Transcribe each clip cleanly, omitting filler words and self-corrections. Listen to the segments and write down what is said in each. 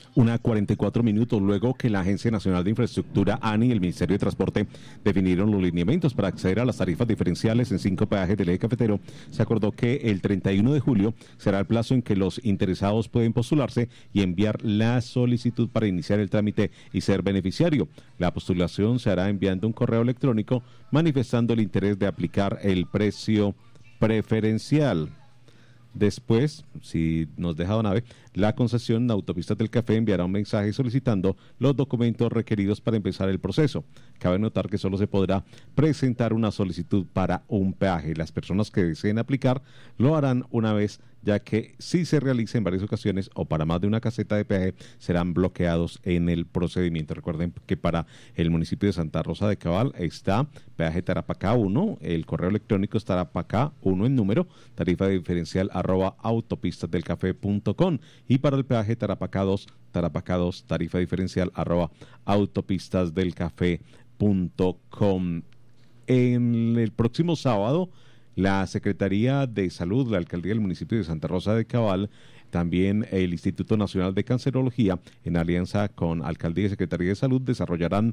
1:44 luego que la Agencia Nacional de Infraestructura, ANI, y el Ministerio de Transporte definieron los lineamientos para acceder a las tarifas diferenciales en 5 peajes del eje cafetero. Se acordó que el 31 de julio será el plazo en que los interesados pueden postularse y enviar la solicitud para iniciar el trámite y ser beneficiario. La postulación se hará enviando un correo electrónico manifestando el interés de aplicar el precio preferencial. Después, si nos deja Don Abe, la concesión Autopistas del Café enviará un mensaje solicitando los documentos requeridos para empezar el proceso. Cabe notar que solo se podrá presentar una solicitud para un peaje. Las personas que deseen aplicar lo harán una vez, ya que si se realiza en varias ocasiones o para más de una caseta de peaje, serán bloqueados en el procedimiento. Recuerden que para el municipio de Santa Rosa de Cabal está peaje Tarapacá 1, el correo electrónico es tarapacá1 en número, tarifa diferencial @autopistasdelcafé.com, y para el peaje Tarapacá 2, tarifa diferencial @autopistasdelcafé.com. En el próximo sábado, la Secretaría de Salud, la Alcaldía del municipio de Santa Rosa de Cabal, también el Instituto Nacional de Cancerología, en alianza con Alcaldía y Secretaría de Salud, desarrollarán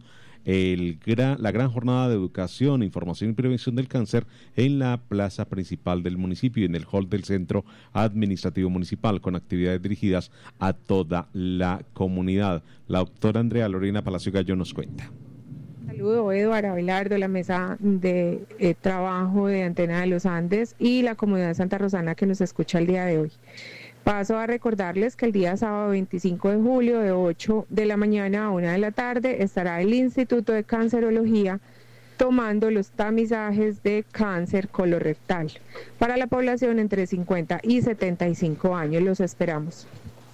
la gran jornada de educación, información y prevención del cáncer en la plaza principal del municipio y en el hall del Centro Administrativo Municipal, con actividades dirigidas a toda la comunidad. La doctora Andrea Lorena Palacio Gallo nos cuenta. Saludo, Eduardo Abelardo, la mesa de trabajo de Antena de los Andes y la comunidad Santa Rosana que nos escucha el día de hoy. Paso a recordarles que el día sábado 25 de julio de 8 de la mañana a 1 de la tarde estará el Instituto de Cancerología tomando los tamizajes de cáncer colorectal para la población entre 50 y 75 años. Los esperamos.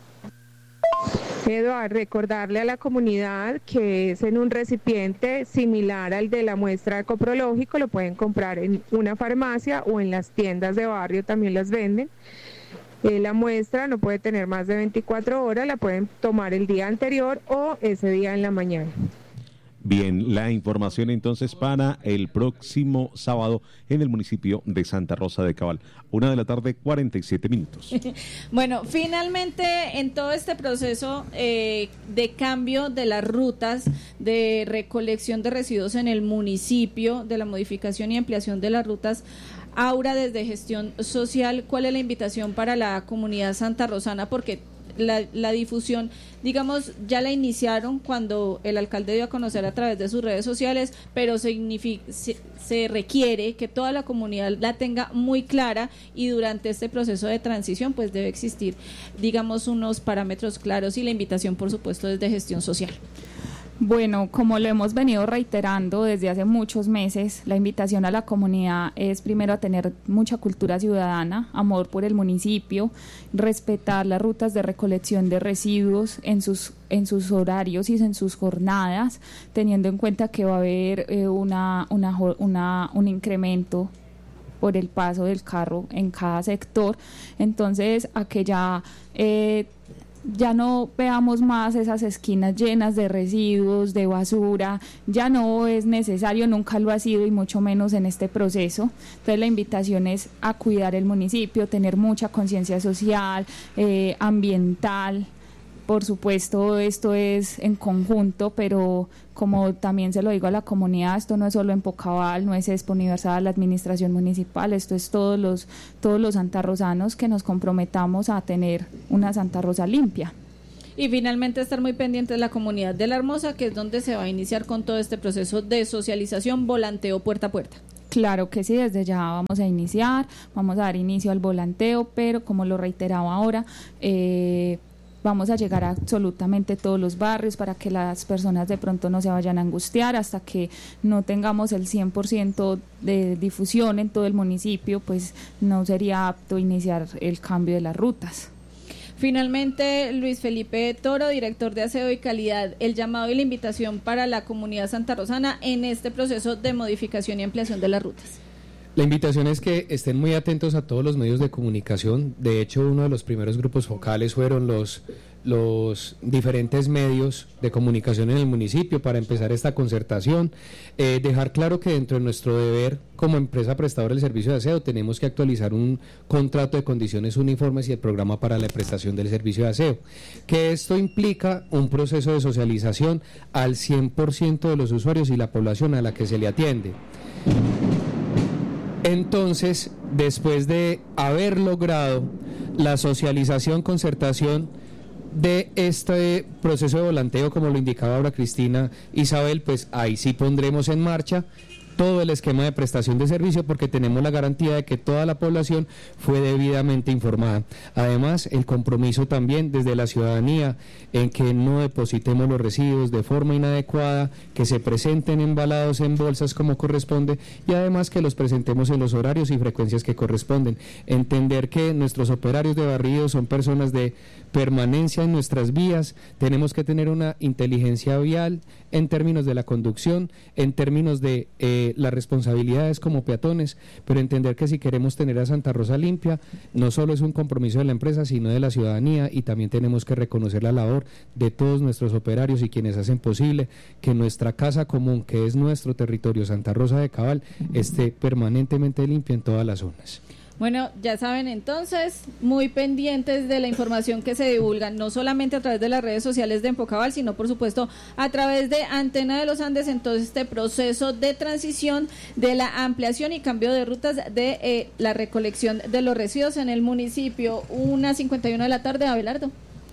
Eduardo, recordarle a la comunidad que es en un recipiente similar al de la muestra de coprológico, lo pueden comprar en una farmacia o en las tiendas de barrio, también las venden. La muestra no puede tener más de 24 horas, la pueden tomar el día anterior o ese día en la mañana. Bien, la información entonces para el próximo sábado en el municipio de Santa Rosa de Cabal, 1:47 p.m. Bueno, finalmente en todo este proceso de cambio de las rutas de recolección de residuos en el municipio, de la modificación y ampliación de las rutas, Aura, desde Gestión Social, ¿cuál es la invitación para la comunidad santarrosana? Porque la difusión, digamos, ya la iniciaron cuando el alcalde dio a conocer a través de sus redes sociales, pero se requiere que toda la comunidad la tenga muy clara, y durante este proceso de transición pues debe existir, digamos, unos parámetros claros, y la invitación, por supuesto, desde Gestión Social. Bueno, como lo hemos venido reiterando desde hace muchos meses, la invitación a la comunidad es primero a tener mucha cultura ciudadana, amor por el municipio, respetar las rutas de recolección de residuos en sus horarios y en sus jornadas, teniendo en cuenta que va a haber un incremento por el paso del carro en cada sector. Entonces, a que ya no veamos más esas esquinas llenas de residuos, de basura, ya no es necesario, nunca lo ha sido y mucho menos en este proceso. Entonces la invitación es a cuidar el municipio, tener mucha conciencia social, ambiental. Por supuesto, esto es en conjunto, pero como también se lo digo a la comunidad, esto no es solo en Pocabal, no es Expo Universal, la administración municipal, esto es todos los santarrosanos que nos comprometamos a tener una Santa Rosa limpia. Y finalmente estar muy pendientes de la comunidad de La Hermosa, que es donde se va a iniciar con todo este proceso de socialización, volanteo puerta a puerta. Claro que sí, desde ya vamos a iniciar, vamos a dar inicio al volanteo, pero como lo reiteraba ahora, vamos a llegar a absolutamente todos los barrios para que las personas de pronto no se vayan a angustiar. Hasta que no tengamos el 100% de difusión en todo el municipio, pues no sería apto iniciar el cambio de las rutas. Finalmente, Luis Felipe Toro, director de Aseo y Calidad, el llamado y la invitación para la comunidad santarrosana en este proceso de modificación y ampliación de las rutas. La invitación es que estén muy atentos a todos los medios de comunicación. De hecho, uno de los primeros grupos focales fueron los los diferentes medios de comunicación en el municipio para empezar esta concertación, dejar claro que dentro de nuestro deber como empresa prestadora del servicio de aseo tenemos que actualizar un contrato de condiciones uniformes y el programa para la prestación del servicio de aseo, que esto implica un proceso de socialización al 100% de los usuarios y la población a la que se le atiende. Entonces, después de haber logrado la socialización, concertación de este proceso de volanteo, como lo indicaba ahora Cristina Isabel, pues ahí sí pondremos en marcha todo el esquema de prestación de servicio, porque tenemos la garantía de que toda la población fue debidamente informada. Además, el compromiso también desde la ciudadanía en que no depositemos los residuos de forma inadecuada, que se presenten embalados en bolsas como corresponde, y además que los presentemos en los horarios y frecuencias que corresponden. Entender que nuestros operarios de barrido son personas de permanencia en nuestras vías, tenemos que tener una inteligencia vial en términos de la conducción, en términos de las responsabilidades como peatones, pero entender que si queremos tener a Santa Rosa limpia, no solo es un compromiso de la empresa, sino de la ciudadanía, y también tenemos que reconocer la labor de todos nuestros operarios y quienes hacen posible que nuestra casa común, que es nuestro territorio, Santa Rosa de Cabal, esté permanentemente limpia en todas las zonas. Bueno, ya saben entonces, muy pendientes de la información que se divulga, no solamente a través de las redes sociales de Empocabal, sino por supuesto a través de Antena de los Andes, en todo este proceso de transición de la ampliación y cambio de rutas de la recolección de los residuos en el municipio. 1:51 de la tarde, Abelardo.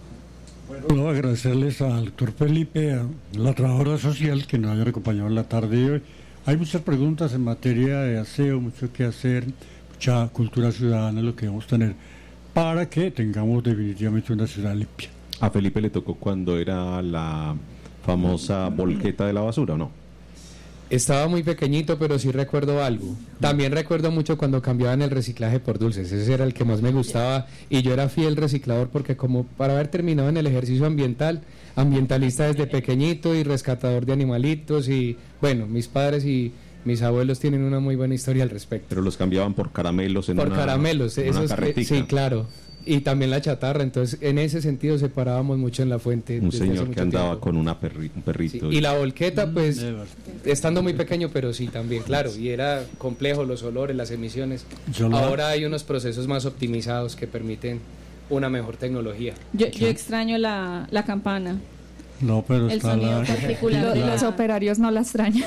Bueno, agradecerles al doctor Felipe, a la trabajadora social que nos haya acompañado en la tarde de hoy. Hay muchas preguntas en materia de aseo, mucho que hacer, mucha cultura ciudadana, lo que debemos tener para que tengamos definitivamente una ciudad limpia. A Felipe le tocó cuando era la famosa volqueta de la basura, ¿o no? Estaba muy pequeñito, pero sí recuerdo algo. También recuerdo mucho cuando cambiaban el reciclaje por dulces. Ese era el que más me gustaba, y yo era fiel reciclador porque, como para haber terminado en el ejercicio ambientalista desde pequeñito y rescatador de animalitos, y bueno, mis padres y mis abuelos tienen una muy buena historia al respecto. Pero los cambiaban por caramelos en caramelos, una carretica. Sí, claro. Y también la chatarra, entonces en ese sentido separábamos mucho en la fuente. Un señor que andaba con un perrito. Sí. Y la volqueta, pues, estando muy pequeño, pero sí, también, claro, y era complejo los olores, las emisiones. Ahora hay unos procesos más optimizados que permiten una mejor tecnología. Yo extraño la campana. No, pero el está sonido particular. Los operarios no la extrañan.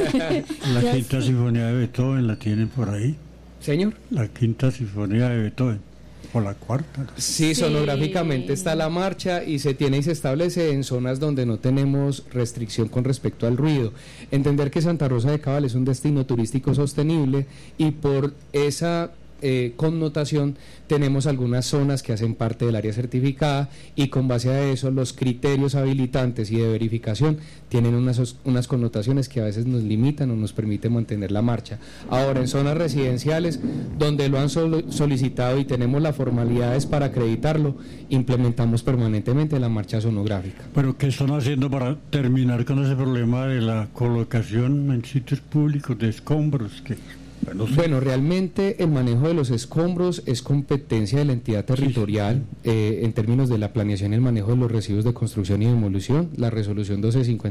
La quinta sinfonía de Beethoven la tienen por ahí. ¿Señor? La quinta sinfonía de Beethoven. O la cuarta. Sí, sonográficamente está la marcha y se tiene y se establece en zonas donde no tenemos restricción con respecto al ruido. Entender que Santa Rosa de Cabal es un destino turístico sostenible, y por esa connotación tenemos algunas zonas que hacen parte del área certificada, y con base a eso los criterios habilitantes y de verificación tienen unas connotaciones que a veces nos limitan o nos permiten mantener la marcha. Ahora, en zonas residenciales donde lo han solicitado y tenemos las formalidades para acreditarlo, implementamos permanentemente la marcha sonográfica. ¿Pero qué están haciendo para terminar con ese problema de la colocación en sitios públicos de escombros? Bueno, realmente el manejo de los escombros es competencia de la entidad territorial, en términos de la planeación y el manejo de los residuos de construcción y demolición, la resolución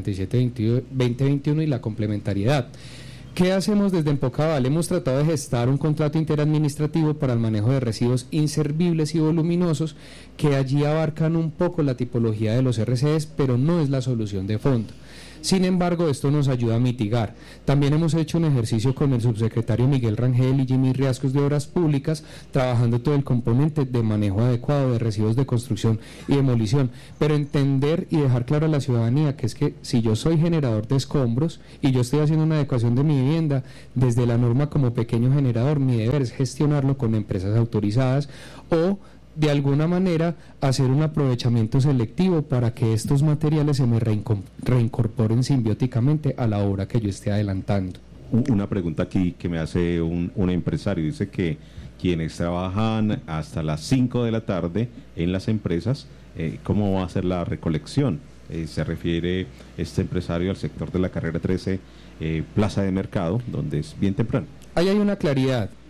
1257-2021 y la complementariedad. ¿Qué hacemos desde Empocabal? Hemos tratado de gestar un contrato interadministrativo para el manejo de residuos inservibles y voluminosos, que allí abarcan un poco la tipología de los RCEs, pero no es la solución de fondo. Sin embargo, esto nos ayuda a mitigar. También hemos hecho un ejercicio con el subsecretario Miguel Rangel y Jimmy Riascos de Obras Públicas, trabajando todo el componente de manejo adecuado de residuos de construcción y demolición, pero entender y dejar claro a la ciudadanía que es que si yo soy generador de escombros y yo estoy haciendo una adecuación de mi vivienda, desde la norma como pequeño generador, mi deber es gestionarlo con empresas autorizadas, o de alguna manera hacer un aprovechamiento selectivo para que estos materiales se me reincorporen simbióticamente a la obra que yo esté adelantando. Una pregunta aquí que me hace un empresario. Dice que quienes trabajan hasta las 5 de la tarde en las empresas, ¿cómo va a ser la recolección? Se refiere este empresario al sector de la carrera 13, Plaza de Mercado, donde es bien temprano. Ahí hay una claridad.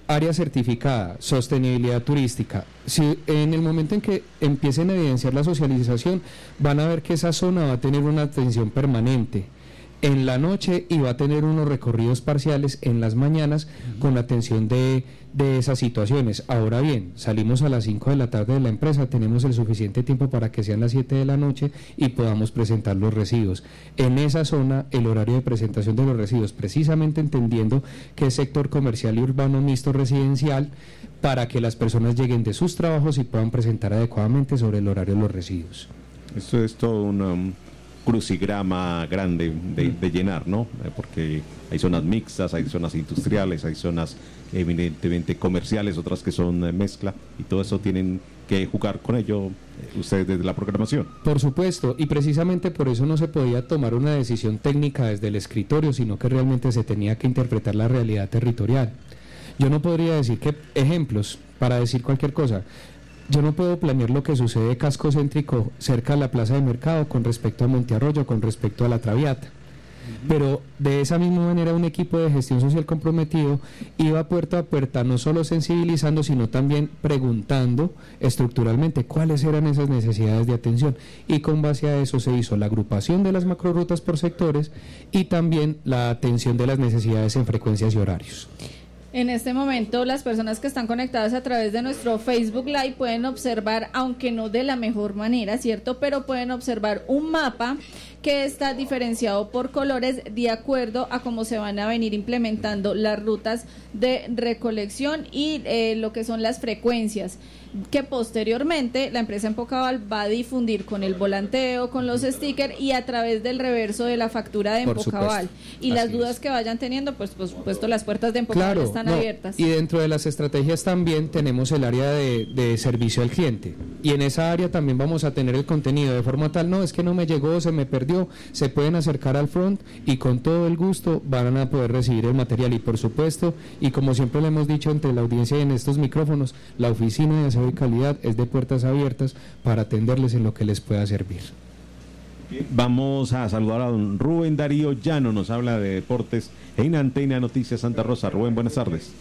área certificada, sostenibilidad turística, si en el momento en que empiecen a evidenciar la socialización, van a ver que esa zona va a tener una atención permanente en la noche y va a tener unos recorridos parciales en las mañanas con atención de esas situaciones. Ahora bien, salimos a las 5 de la tarde de la empresa, tenemos el suficiente tiempo para que sean las 7 de la noche y podamos presentar los residuos. En esa zona, el horario de presentación de los residuos, precisamente entendiendo que es sector comercial y urbano mixto residencial, para que las personas lleguen de sus trabajos y puedan presentar adecuadamente sobre el horario de los residuos. Esto es todo un crucigrama grande de llenar, ¿no? Porque hay zonas mixtas, hay zonas industriales, hay zonas eminentemente comerciales, otras que son mezcla, y todo eso tienen que jugar con ello ustedes desde la programación. Por supuesto, y precisamente por eso no se podía tomar una decisión técnica desde el escritorio, sino que realmente se tenía que interpretar la realidad territorial. Yo no podría decir que ejemplos para decir cualquier cosa. Yo no puedo planear lo que sucede casco céntrico cerca de la plaza de mercado con respecto a Montearroyo, con respecto a la Traviata. Pero de esa misma manera un equipo de gestión social comprometido iba puerta a puerta, no solo sensibilizando, sino también preguntando estructuralmente cuáles eran esas necesidades de atención, y con base a eso se hizo la agrupación de las macrorutas por sectores y también la atención de las necesidades en frecuencias y horarios. En este momento, las personas que están conectadas a través de nuestro Facebook Live pueden observar, aunque no de la mejor manera, ¿cierto? Pero pueden observar un mapa que está diferenciado por colores de acuerdo a cómo se van a venir implementando las rutas de recolección y lo que son las frecuencias, que posteriormente la empresa Empocabal va a difundir con el volanteo, con los stickers y a través del reverso de la factura de Empocabal. Y las dudas que vayan teniendo, pues por supuesto las puertas de Empocabal están abiertas. Y dentro de las estrategias también tenemos el área de servicio al cliente, y en esa área también vamos a tener el contenido de forma tal, no, es que no me llegó, se me perdió, se pueden acercar al front y con todo el gusto van a poder recibir el material. Y por supuesto, y como siempre le hemos dicho entre la audiencia y en estos micrófonos, la oficina de aseo y calidad es de puertas abiertas para atenderles en lo que les pueda servir. Bien, vamos a saludar a don Rubén Darío Llano, nos habla de deportes en Antena Noticias Santa Rosa. Rubén, buenas tardes.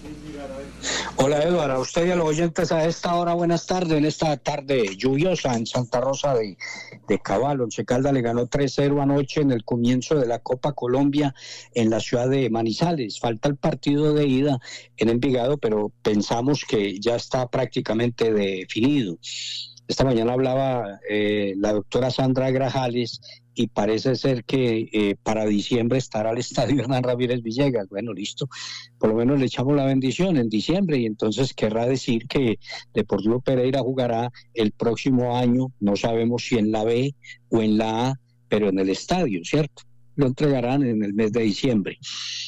Hola Eduardo, a usted y a los oyentes a esta hora, buenas tardes. En esta tarde lluviosa en Santa Rosa de Cabal, Once Caldas le ganó 3-0 anoche en el comienzo de la Copa Colombia en la ciudad de Manizales. Falta el partido de ida en Envigado, pero pensamos que ya está prácticamente definido. Esta mañana hablaba la doctora Sandra Grajales y parece ser que para diciembre estará el estadio Hernán Ramírez Villegas. Bueno, listo, por lo menos le echamos la bendición en diciembre, y entonces querrá decir que Deportivo Pereira jugará el próximo año, no sabemos si en la B o en la A, pero en el estadio, ¿cierto? Lo entregarán en el mes de diciembre.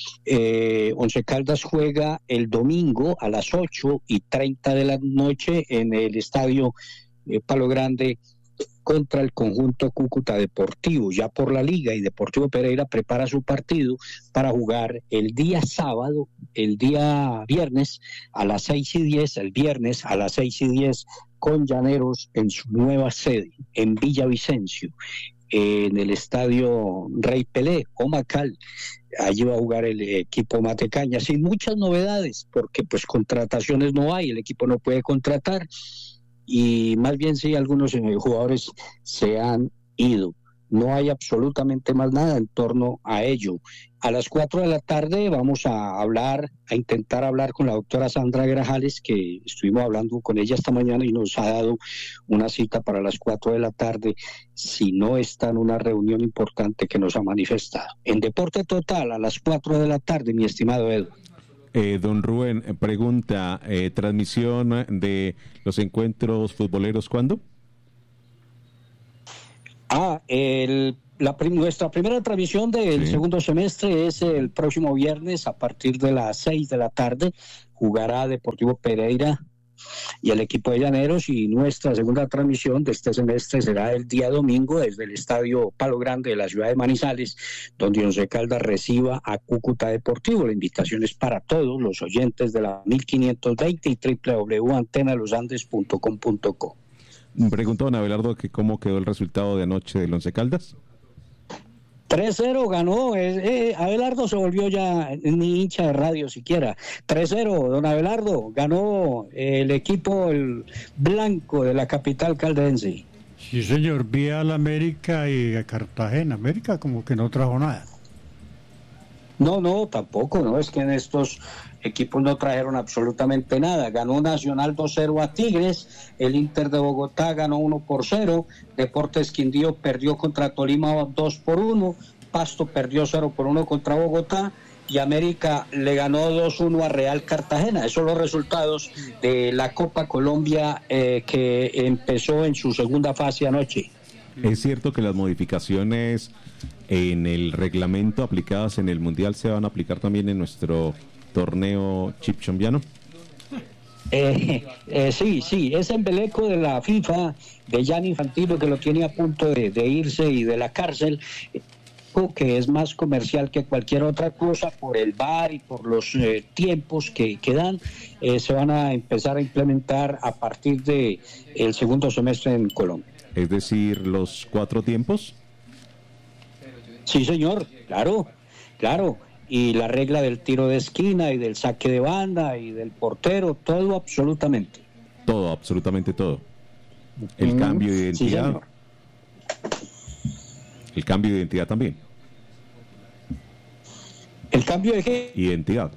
Once Caldas juega el domingo a las 8:30 de la noche en el estadio Palo Grande contra el conjunto Cúcuta Deportivo, ya por la liga, y Deportivo Pereira prepara su partido para jugar el día sábado, el día viernes a las 6:10, el viernes a las 6:10 con Llaneros en su nueva sede, en Villavicencio, en el estadio Rey Pelé o Macal. Allí va a jugar el equipo Matecaña, sin muchas novedades, porque pues contrataciones no hay, el equipo no puede contratar, y más bien sí, algunos jugadores se han ido. No hay absolutamente más nada en torno a ello. A las 4 de la tarde vamos a intentar hablar con la doctora Sandra Grajales, que estuvimos hablando con ella esta mañana y nos ha dado una cita para las 4 de la tarde, si no está en una reunión importante que nos ha manifestado. En Deporte Total, a las 4 de la tarde, mi estimado Edu. Don Rubén, pregunta, transmisión de los encuentros futboleros, ¿cuándo? Nuestra primera transmisión del segundo semestre es el próximo viernes a partir de las 6 de la tarde. Jugará Deportivo Pereira y el equipo de Llaneros, y nuestra segunda transmisión de este semestre será el día domingo desde el estadio Palo Grande de la ciudad de Manizales, donde Once Caldas reciba a Cúcuta Deportivo. La invitación es para todos los oyentes de la 1520 y www.antenalosandes.com.co. Preguntó don Abelardo que cómo quedó el resultado de anoche del Once Caldas. 3-0 ganó, Abelardo se volvió ya ni hincha de radio siquiera. 3-0, don Abelardo, ganó el equipo el blanco de la capital caldense. Sí, señor, vi al América y a Cartagena. América como que no trajo nada. No, tampoco, no, es que en estos equipos no trajeron absolutamente nada. Ganó Nacional 2-0 a Tigres, el Inter de Bogotá ganó 1-0, Deportes Quindío perdió contra Tolima 2-1, Pasto perdió 0-1 contra Bogotá y América le ganó 2-1 a Real Cartagena. Esos son los resultados de la Copa Colombia que empezó en su segunda fase anoche. ¿Es cierto que las modificaciones en el reglamento aplicadas en el Mundial se van a aplicar también en nuestro torneo chipchombiano? Sí, es embeleco de la FIFA, de Gianni Infantino, que lo tiene a punto de irse y de la cárcel, que es más comercial que cualquier otra cosa por el VAR y por los tiempos que dan. Se van a empezar a implementar a partir del segundo semestre en Colombia. Es decir, los 4 tiempos. Sí, señor, claro. Y la regla del tiro de esquina y del saque de banda y del portero, todo absolutamente. Todo, absolutamente todo. El cambio de identidad. Sí, señor. El cambio de identidad también. ¿El cambio de qué? Identidad.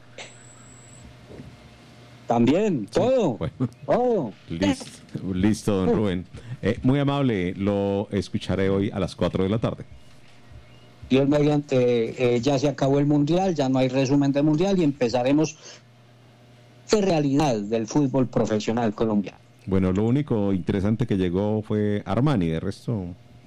También, todo. Sí, bueno. Todo. Listo, don Rubén. Muy amable, lo escucharé hoy a las 4 de la tarde. Dios mediante, ya se acabó el Mundial, ya no hay resumen del Mundial y empezaremos la realidad del fútbol profesional colombiano. Bueno, lo único interesante que llegó fue Armani, de resto...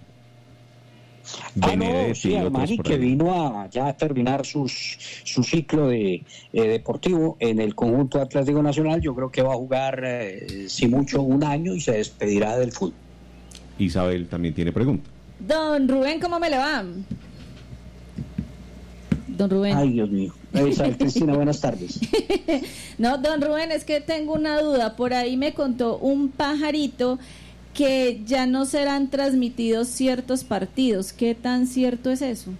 Sí, Armani, que vino a ya terminar su ciclo de deportivo en el conjunto Atlético Nacional. Yo creo que va a jugar, si mucho, 1 año y se despedirá del fútbol. Isabel también tiene pregunta. Don Rubén, ¿cómo me le va? Don Rubén. Ay, Dios mío. Isabel Cristina, buenas tardes. No, don Rubén, es que tengo una duda. Por ahí me contó un pajarito que ya no serán transmitidos ciertos partidos. ¿Qué tan cierto es eso?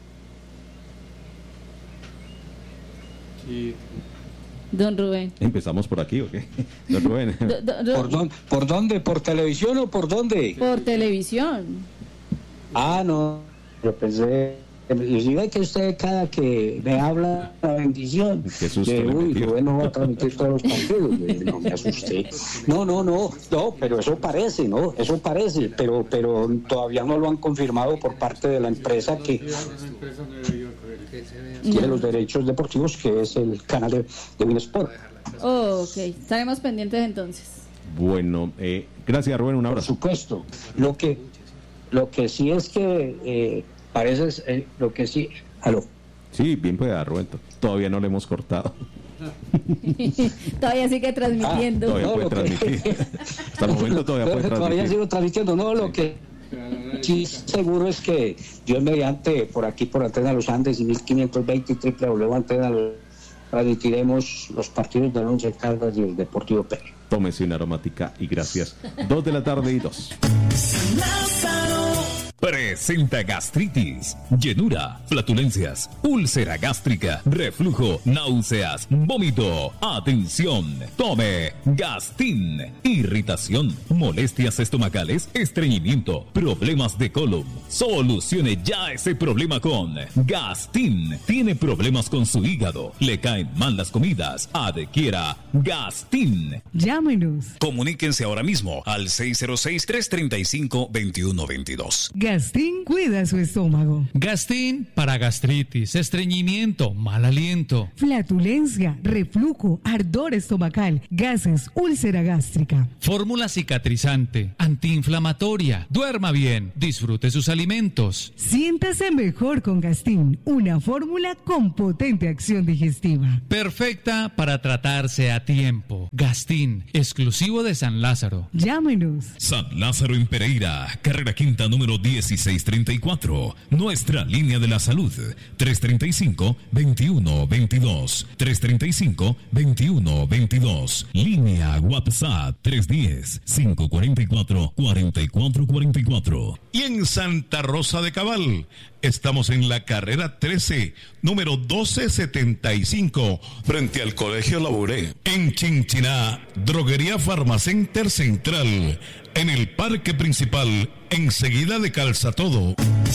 Sí. Don Rubén. ¿Empezamos por aquí o qué? Don Rubén. ¿Por dónde? ¿Por televisión o por dónde? Por televisión. No, yo pensé... Y ve que usted cada que me habla la bendición, qué susto Rubén no va a transmitir todos los partidos. No me asusté. No, pero eso parece, pero todavía no lo han confirmado por parte de la empresa que tiene los derechos deportivos, que es el canal de Winsport. Ok, estaremos pendientes entonces. Bueno, gracias Rubén, un abrazo. Por supuesto. Lo que sí es que parece lo que sí. ¿Aló? Sí, bien puede dar, Rubén. Todavía no le hemos cortado. Todavía sigue transmitiendo. Todavía puede transmitir. Hasta el momento todavía puede transmitir. Todavía sigo transmitiendo. No, lo que sí seguro es que Dios mediante, por aquí, por Antena Los Andes y 1520 y www.antena transmitiremos los partidos del Once Caldas y el Deportivo Pérez. Tómese una aromática y gracias. 2 de la tarde y 2. Presenta gastritis, llenura, flatulencias, úlcera gástrica, reflujo, náuseas, vómito. Atención, tome Gastin. Irritación, molestias estomacales, estreñimiento, problemas de colon. Solucione ya ese problema con Gastin. Tiene problemas con su hígado, le caen mal las comidas. Adquiera Gastin. Llámenos. Comuníquense ahora mismo al 606-335-2122. Gastin cuida su estómago. Gastin para gastritis, estreñimiento, mal aliento, flatulencia, reflujo, ardor estomacal, gases, úlcera gástrica. Fórmula cicatrizante, antiinflamatoria. Duerma bien, disfrute sus alimentos. Siéntase mejor con Gastin, una fórmula con potente acción digestiva. Perfecta para tratarse a tiempo. Gastin, exclusivo de San Lázaro. Llámenos. San Lázaro en Pereira, carrera quinta número 10. 1634. Nuestra línea de la salud, 335-2122. 335-2122. Línea WhatsApp, 310-544-4444. Y en Santa Rosa de Cabal, estamos en la carrera 13, número 1275, frente al Colegio Labouré. En Chinchiná, Droguería Farmacenter Central, en el parque principal, enseguida de Calzatodo.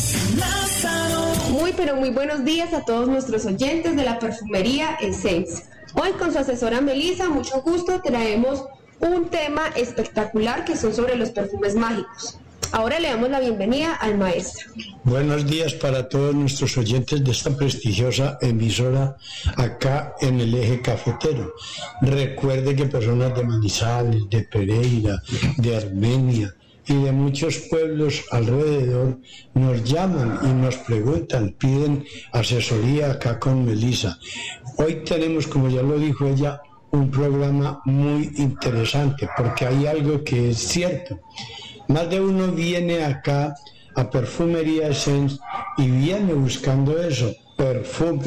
Muy pero muy buenos días a todos nuestros oyentes de la perfumería Essence. Hoy con su asesora Melissa, mucho gusto, traemos un tema espectacular que son sobre los perfumes mágicos. Ahora le damos la bienvenida al maestro. Buenos días para todos nuestros oyentes de esta prestigiosa emisora acá en el eje cafetero. Recuerde que personas de Manizales, de Pereira, de Armenia y de muchos pueblos alrededor nos llaman y nos preguntan, piden asesoría acá con Melissa. Hoy tenemos, como ya lo dijo ella, un programa muy interesante porque hay algo que es cierto. Más de uno viene acá a Perfumería Essence y viene buscando eso, perfumes.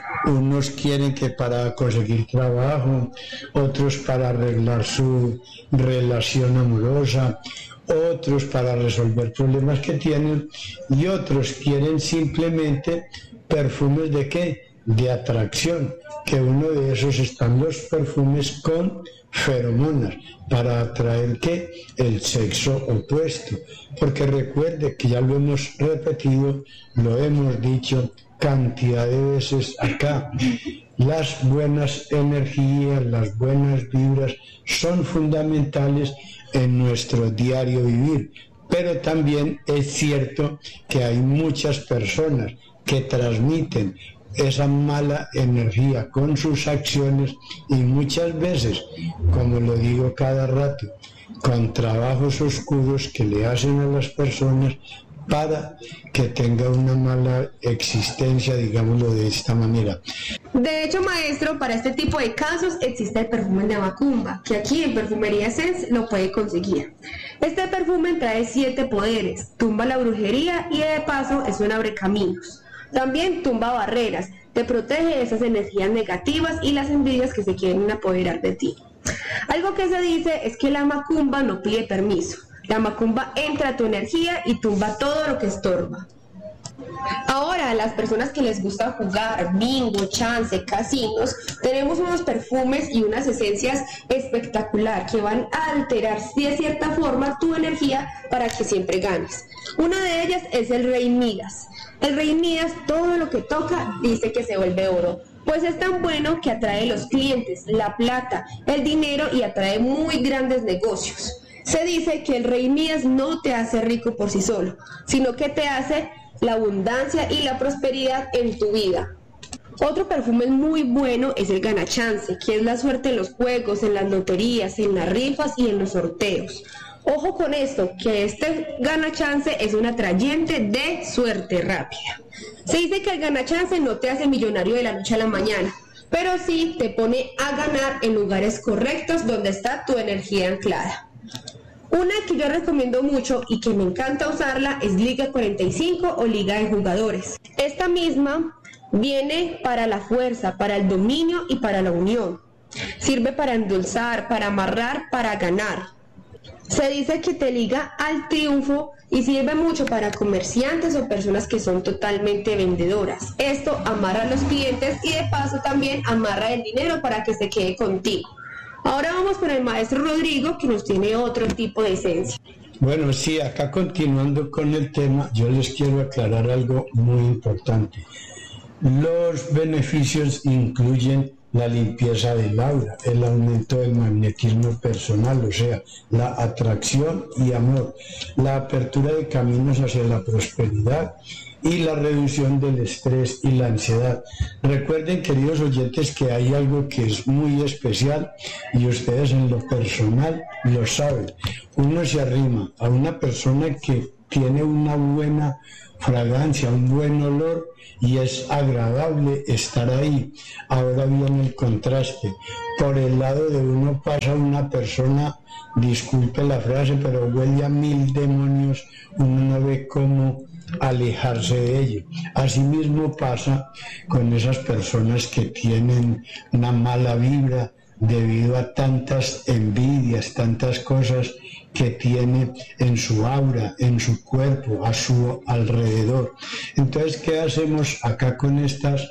Unos quieren que para conseguir trabajo, otros para arreglar su relación amorosa, otros para resolver problemas que tienen y otros quieren simplemente perfumes ¿de qué? De atracción, que uno de esos están los perfumes con feromonas para atraer ¿qué? El sexo opuesto, porque recuerde que ya lo hemos repetido, lo hemos dicho cantidad de veces acá, las buenas energías, las buenas vibras son fundamentales en nuestro diario vivir, pero también es cierto que hay muchas personas que transmiten esa mala energía con sus acciones y muchas veces, como lo digo cada rato, con trabajos oscuros que le hacen a las personas para que tenga una mala existencia, digámoslo de esta manera. De hecho, maestro, para este tipo de casos existe el perfume de Macumba, que aquí en Perfumería Essence lo puede conseguir. Este perfume trae 7 poderes, tumba la brujería y de paso es un abrecaminos. También tumba barreras, te protege de esas energías negativas y las envidias que se quieren apoderar de ti. Algo que se dice es que la macumba no pide permiso. La macumba entra a tu energía y tumba todo lo que estorba. Ahora, a las personas que les gusta jugar bingo, chance, casinos, tenemos unos perfumes y unas esencias espectacular que van a alterar de cierta forma tu energía para que siempre ganes. Una de ellas es el Rey Midas. El Rey Midas todo lo que toca dice que se vuelve oro, pues es tan bueno que atrae los clientes, la plata, el dinero y atrae muy grandes negocios. Se dice que el Rey Midas no te hace rico por sí solo, sino que te hace la abundancia y la prosperidad en tu vida. Otro perfume muy bueno es el Gana Chance, que es la suerte en los juegos, en las loterías, en las rifas y en los sorteos. Ojo con esto, que este Gana Chance es un atrayente de suerte rápida. Se dice que el Gana Chance no te hace millonario de la noche a la mañana, pero sí te pone a ganar en lugares correctos donde está tu energía anclada. Una que yo recomiendo mucho y que me encanta usarla es Liga 45 o Liga de Jugadores. Esta misma viene para la fuerza, para el dominio y para la unión. Sirve para endulzar, para amarrar, para ganar. Se dice que te liga al triunfo y sirve mucho para comerciantes o personas que son totalmente vendedoras. Esto amarra a los clientes y de paso también amarra el dinero para que se quede contigo. Ahora vamos con el maestro Rodrigo, que nos tiene otro tipo de esencia. Bueno, sí, acá continuando con el tema, yo les quiero aclarar algo muy importante. Los beneficios incluyen la limpieza del aura, el aumento del magnetismo personal, o sea, la atracción y amor, la apertura de caminos hacia la prosperidad y la reducción del estrés y la ansiedad. Recuerden, queridos oyentes, que hay algo que es muy especial y ustedes en lo personal lo saben. Uno se arrima a una persona que tiene una buena fragancia, un buen olor y es agradable estar ahí. Ahora viene el contraste. Por el lado de uno pasa una persona, disculpe la frase, pero huele a 1000 demonios, uno no ve cómo alejarse de ello. Asimismo pasa con esas personas que tienen una mala vibra debido a tantas envidias, tantas cosas que tiene en su aura, en su cuerpo, a su alrededor. Entonces, ¿qué hacemos acá con estas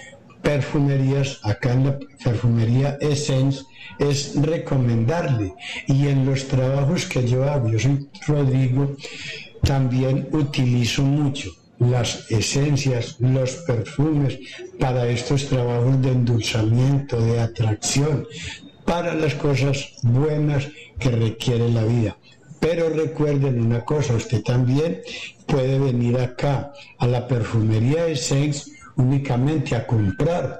perfumerías? Acá en la perfumería Essence es recomendarle, y en los trabajos que yo hago, yo soy Rodrigo, también utilizo mucho las esencias, los perfumes para estos trabajos de endulzamiento, de atracción, para las cosas buenas que requiere la vida. Pero recuerden una cosa, usted también puede venir acá a la perfumería Essence únicamente a comprar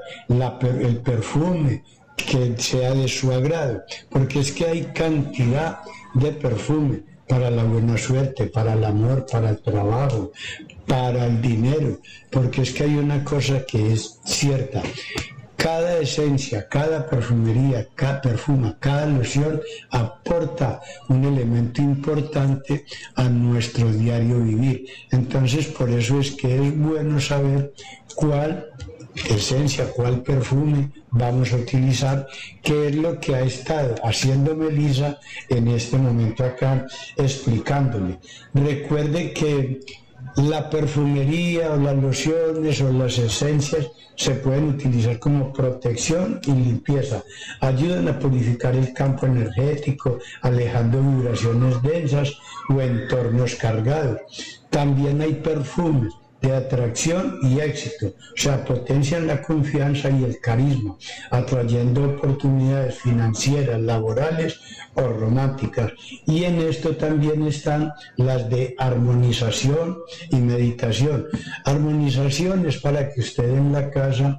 el perfume que sea de su agrado, porque es que hay cantidad de perfume para la buena suerte, para el amor, para el trabajo, para el dinero, porque es que hay una cosa que es cierta. Cada esencia, cada perfumería, cada perfuma, cada loción aporta un elemento importante a nuestro diario vivir. Entonces, por eso es que es bueno saber cuál esencia, cuál perfume vamos a utilizar, que es lo que ha estado haciendo Melissa en este momento acá explicándole. Recuerde que la perfumería o las lociones o las esencias se pueden utilizar como protección y limpieza. Ayudan a purificar el campo energético, alejando vibraciones densas o entornos cargados. También hay perfumes de atracción y éxito, o sea, potencian la confianza y el carisma, atrayendo oportunidades financieras, laborales o románticas. Y en esto también están las de armonización y meditación. Armonización es para que usted en la casa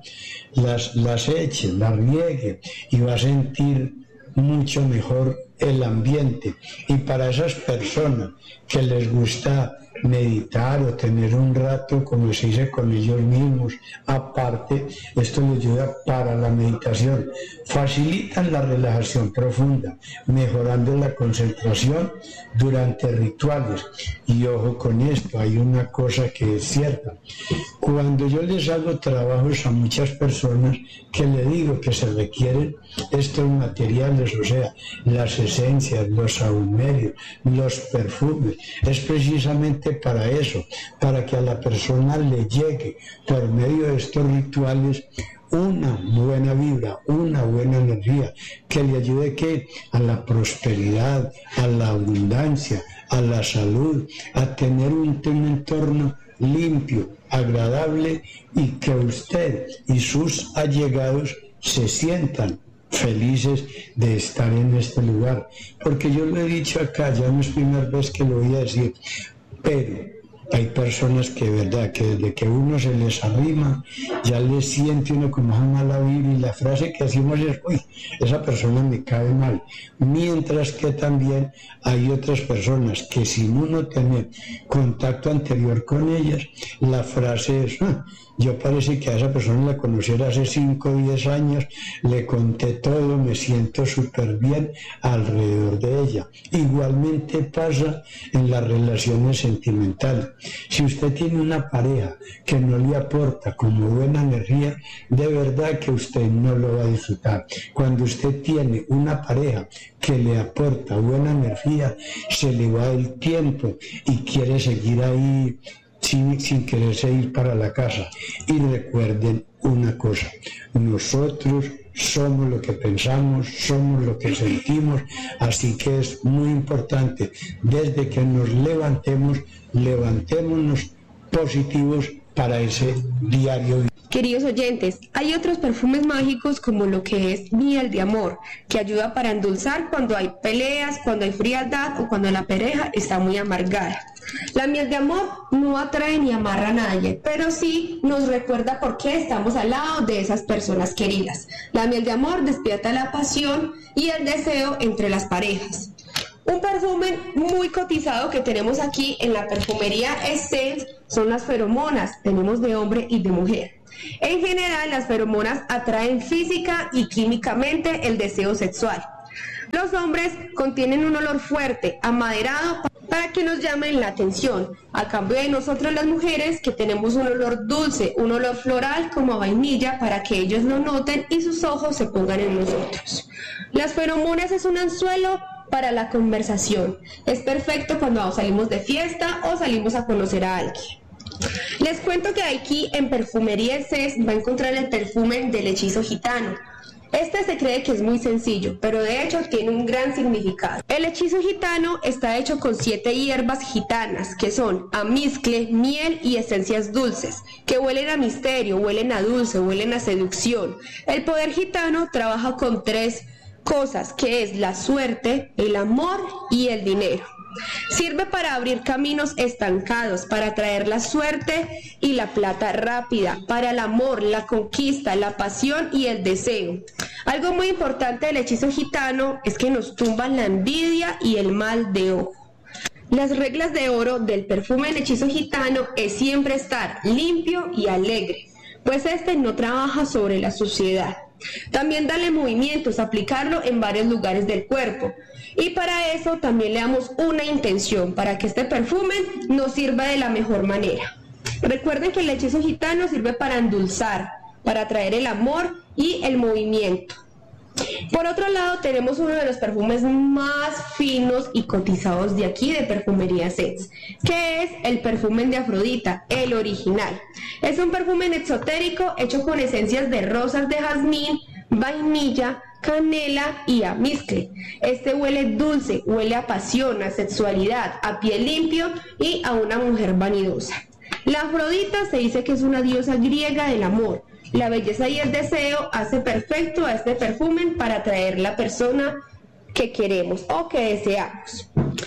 las eche, las riegue y va a sentir mucho mejor el ambiente. Y para esas personas que les gusta meditar o tener un rato, como se dice, con ellos mismos, aparte, esto les ayuda para la meditación. Facilitan la relajación profunda, mejorando la concentración durante rituales. Y ojo con esto, hay una cosa que es cierta. Cuando yo les hago trabajos a muchas personas, que le digo que se requieren estos materiales, o sea, las esencias, los sahumerios, los perfumes, es precisamente para eso, para que a la persona le llegue por medio de estos rituales una buena vibra, una buena energía, que le ayude a la prosperidad, a la abundancia, a la salud, a tener un entorno limpio, agradable, y que usted y sus allegados se sientan felices de estar en este lugar. Porque yo lo he dicho acá, ya no es primera vez que lo voy a decir, pero hay personas que, verdad, que desde que uno se les arrima, ya les siente uno como una mala vibra, y la frase que decimos es, uy, esa persona me cae mal. Mientras que también hay otras personas que, sin uno tener contacto anterior con ellas, la frase es, yo parece que a esa persona la conociera hace 5 o 10 años, le conté todo, me siento súper bien alrededor de ella. Igualmente pasa en las relaciones sentimentales. Si usted tiene una pareja que no le aporta como buena energía, de verdad que usted no lo va a disfrutar. Cuando usted tiene una pareja que le aporta buena energía, se le va el tiempo y quiere seguir ahí sin quererse ir para la casa. Y recuerden una cosa, nosotros somos lo que pensamos, somos lo que sentimos, así que es muy importante, desde que nos levantémonos positivos para ese diario. Queridos oyentes, hay otros perfumes mágicos como lo que es miel de amor, que ayuda para endulzar cuando hay peleas, cuando hay frialdad o cuando la pareja está muy amargada. La miel de amor no atrae ni amarra a nadie, pero sí nos recuerda por qué estamos al lado de esas personas queridas. La miel de amor despierta la pasión y el deseo entre las parejas. Un perfume muy cotizado que tenemos aquí en la perfumería Essence son las feromonas. Tenemos de hombre y de mujer. En general, las feromonas atraen física y químicamente el deseo sexual. Los hombres contienen un olor fuerte, amaderado, para que nos llamen la atención, a cambio de nosotros las mujeres, que tenemos un olor dulce, un olor floral como a vainilla, para que ellos lo noten y sus ojos se pongan en nosotros. Las feromonas es un anzuelo para la conversación. Es perfecto cuando salimos de fiesta o salimos a conocer a alguien. Les cuento que aquí en Perfumería Essence va a encontrar el perfume del hechizo gitano. Este se cree que es muy sencillo, pero de hecho tiene un gran significado. El hechizo gitano está hecho con 7 hierbas gitanas, que son amizcle, miel y esencias dulces, que huelen a misterio, huelen a dulce, huelen a seducción. El poder gitano trabaja con 3 cosas, que es la suerte, el amor y el dinero. Sirve para abrir caminos estancados, para atraer la suerte y la plata rápida, para el amor, la conquista, la pasión y el deseo. Algo muy importante del hechizo gitano es que nos tumba la envidia y el mal de ojo. Las reglas de oro del perfume del hechizo gitano es siempre estar limpio y alegre, pues este no trabaja sobre la suciedad. También darle movimientos, aplicarlo en varios lugares del cuerpo. Y para eso también le damos una intención, para que este perfume nos sirva de la mejor manera. Recuerden que el hechizo gitano sirve para endulzar, para atraer el amor y el movimiento. Por otro lado, tenemos uno de los perfumes más finos y cotizados de aquí, de Perfumería Essence, que es el perfume de Afrodita, el original. Es un perfume exotérico hecho con esencias de rosas de jazmín, vainilla, canela y amizcle. Este huele dulce, huele a pasión, a sexualidad, a piel limpio y a una mujer vanidosa. La Afrodita se dice que es una diosa griega del amor. La belleza y el deseo hace perfecto a este perfume para atraer la persona que queremos o que deseamos.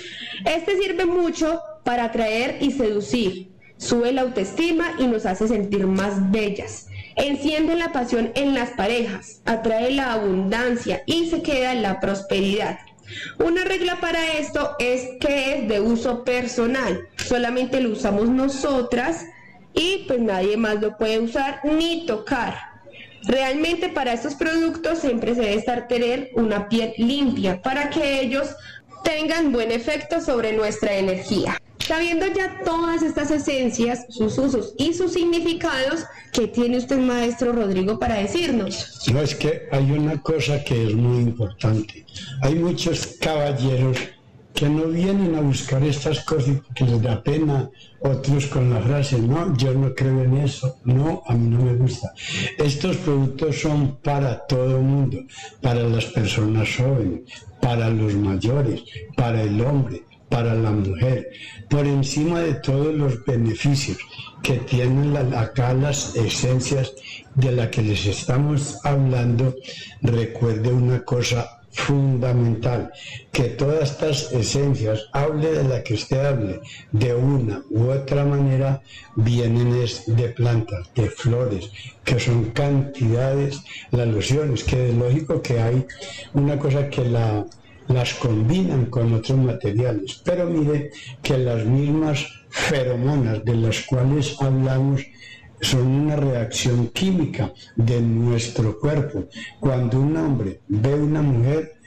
Este sirve mucho para atraer y seducir, sube la autoestima y nos hace sentir más bellas. Enciende la pasión en las parejas, atrae la abundancia y se queda en la prosperidad. Una regla para esto es que es de uso personal, solamente lo usamos nosotras y pues nadie más lo puede usar ni tocar. Realmente para estos productos siempre se debe tener una piel limpia para que ellos tengan buen efecto sobre nuestra energía. Sabiendo ya todas estas esencias, sus usos y sus significados, ¿qué tiene usted, maestro Rodrigo, para decirnos? No, es que hay una cosa que es muy importante. Hay muchos caballeros que no vienen a buscar estas cosas porque les da pena, otros con la frase, no, yo no creo en eso, no, a mí no me gusta. Estos productos son para todo el mundo, para las personas jóvenes, para los mayores, para el hombre, para la mujer, por encima de todos los beneficios que tienen acá las esencias de las que les estamos hablando. Recuerde una cosa fundamental, que todas estas esencias, hable de la que usted hable, de una u otra manera, vienen de plantas, de flores, que son cantidades, las lociones, que es lógico que hay una cosa que las combinan con otros materiales, pero mire que las mismas feromonas de las cuales hablamos son una reacción química de nuestro cuerpo. Cuando un hombre ve a una mujer,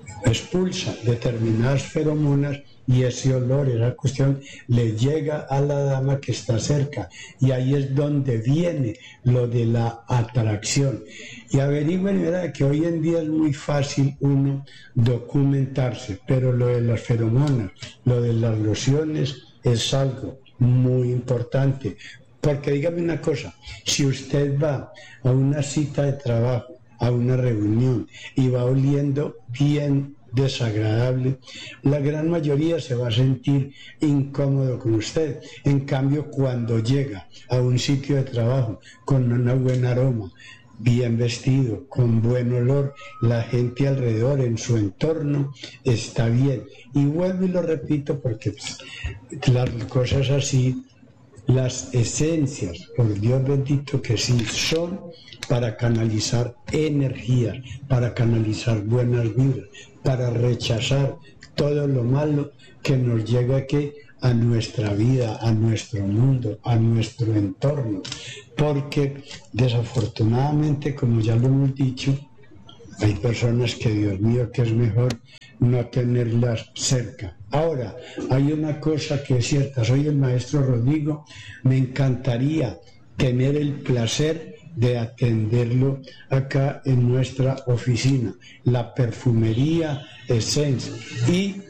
expulsa determinadas feromonas y ese olor, esa cuestión, le llega a la dama que está cerca, y ahí es donde viene lo de la atracción. Y averigüen, ¿verdad?, que hoy en día es muy fácil uno documentarse, pero lo de las feromonas, lo de las lociones es algo muy importante. Porque dígame una cosa, si usted va a una cita de trabajo, a una reunión, y va oliendo bien desagradable, la gran mayoría se va a sentir incómodo con usted. En cambio, cuando llega a un sitio de trabajo con un buen aroma, bien vestido, con buen olor, la gente alrededor, en su entorno, está bien. Y vuelvo y lo repito porque las cosas así, las esencias, por Dios bendito que sí, son para canalizar energías, para canalizar buenas vibras, para rechazar todo lo malo que nos llega aquí a nuestra vida, a nuestro mundo, a nuestro entorno, porque desafortunadamente, como ya lo hemos dicho, hay personas que, Dios mío, que es mejor no tenerlas cerca. Ahora, hay una cosa que es cierta, soy el maestro Rodrigo, me encantaría tener el placer de atenderlo acá en nuestra oficina, la perfumería Essence, y